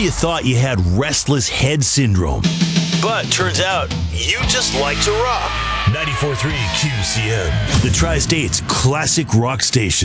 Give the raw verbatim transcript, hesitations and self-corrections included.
you thought you had restless head syndrome. But turns out, you just like to rock. ninety-four point three Q C M, the Tri-State's classic rock station.